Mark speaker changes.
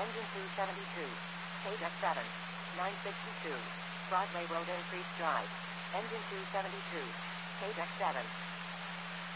Speaker 1: Engine 272. KDEC 7. 962. Broadway Road Increased Drive. Engine 272. KDEC 7.